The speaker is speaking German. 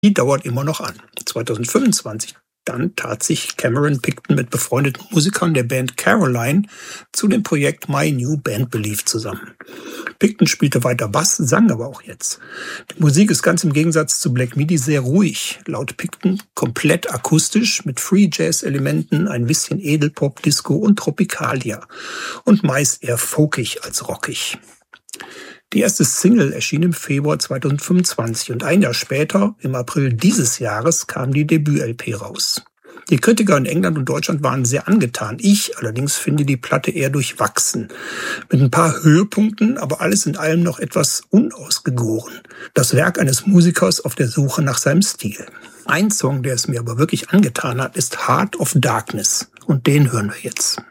Die dauert immer noch an. 2025 dann tat sich Cameron Picton mit befreundeten Musikern der Band Caroline zu dem Projekt My New Band Belief zusammen. Picton spielte weiter Bass, sang aber auch jetzt. Die Musik ist ganz im Gegensatz zu Black Midi sehr ruhig. Laut Picton komplett akustisch mit Free-Jazz-Elementen, ein bisschen Edelpop, Disco und Tropikalia. Und meist eher folkig als rockig. Die erste Single erschien im Februar 2025 und ein Jahr später, im April dieses Jahres, kam die Debüt-LP raus. Die Kritiker in England und Deutschland waren sehr angetan. Ich allerdings finde die Platte eher durchwachsen. Mit ein paar Höhepunkten, aber alles in allem noch etwas unausgegoren. Das Werk eines Musikers auf der Suche nach seinem Stil. Ein Song, der es mir aber wirklich angetan hat, ist Heart of Darkness. Und den hören wir jetzt.